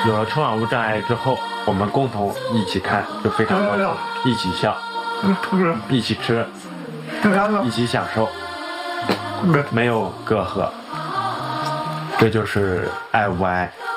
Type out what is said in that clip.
有了春晚无障碍之后，我们共同一起看就非常高兴，一起笑，一起吃，一起享受，没有隔阂，这就是爱无爱。